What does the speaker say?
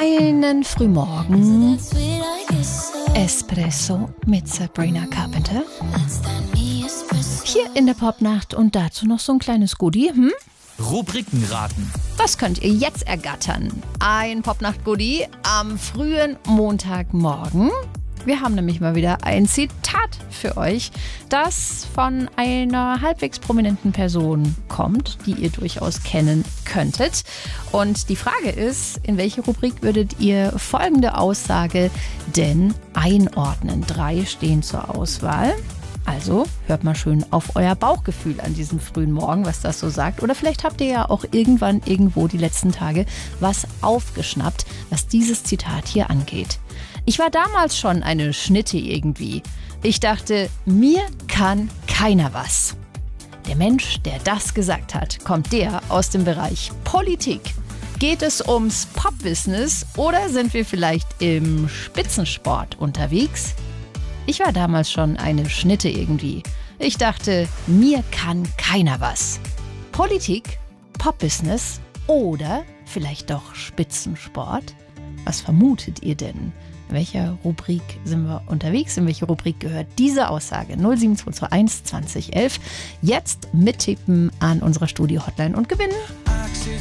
Einen Frühmorgen Espresso mit Sabrina Carpenter. Hier in der Popnacht und dazu noch so ein kleines Goodie. Rubrikenraten. Das könnt ihr jetzt ergattern. Ein Popnacht-Goodie am frühen Montagmorgen. Wir haben nämlich mal wieder ein Zitat für euch, das von einer halbwegs prominenten Person kommt, die ihr durchaus kennen könntet. Und die Frage ist, in welche Rubrik würdet ihr folgende Aussage denn einordnen? 3 stehen zur Auswahl. Also hört mal schön auf euer Bauchgefühl an diesem frühen Morgen, was das so sagt. Oder vielleicht habt ihr ja auch irgendwann irgendwo die letzten Tage was aufgeschnappt, was dieses Zitat hier angeht. Ich war damals schon eine Schnitte irgendwie. Ich dachte, mir kann keiner was. Der Mensch, der das gesagt hat, kommt der aus dem Bereich Politik. Geht es ums Pop-Business oder sind wir vielleicht im Spitzensport unterwegs? Ich war damals schon eine Schnitte irgendwie. Ich dachte, mir kann keiner was. Politik, Pop-Business oder vielleicht doch Spitzensport? Was vermutet ihr denn? In welcher Rubrik sind wir unterwegs? In welche Rubrik gehört diese Aussage? 07221 2011. Jetzt mittippen an unserer Studio-Hotline und gewinnen.